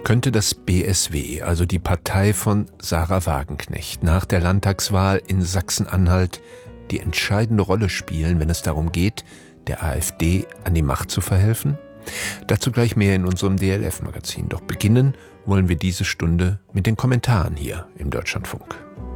Könnte das BSW, also die Partei von Sarah Wagenknecht, nach der Landtagswahl in Sachsen-Anhalt die entscheidende Rolle spielen, wenn es darum geht, der AfD an die Macht zu verhelfen? Dazu gleich mehr in unserem DLF-Magazin. Doch beginnen wollen wir diese Stunde mit den Kommentaren hier im Deutschlandfunk.